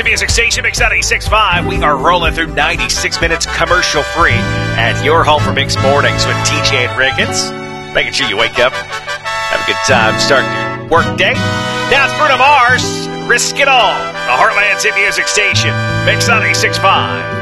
Music station, Mix 96.5. We are rolling through 96 minutes commercial free at your home for Mix Mornings with TJ and Ricketts. Making sure you wake up, have a good time, start your work day. Now it's Bruno Mars, Risk It All. The Heartland's hit music station, Mix 96.5.